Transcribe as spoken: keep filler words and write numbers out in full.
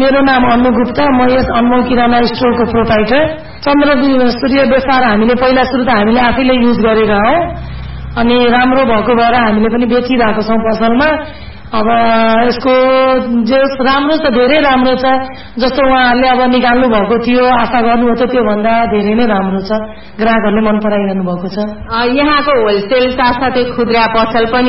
मेरो नाम अनु गुप्ता, म यस अनमोल किराना स्टोरको प्रोप्राइटर। चन्द्र सूर्य बेसार हामीले पहिला सुरु त हामीले आफैले युज गरेका हौ, अनि राम्रो भएको भएर हामीले पनि बेचिरहेको छौं पसलमा। अब यसको जे राम्रो छ, धेरै राम्रो छ, जस्तो उहाँहरूले अब निकाल्नु भएको थियो, आशा गर्नुभयो त्यो भन्दा धेरै नै राम्रो छ, ग्राहकहरूले मन पराइरहनु भएको छ। यहाँको होलसेल साथसाथै खुद्रा पसल पनि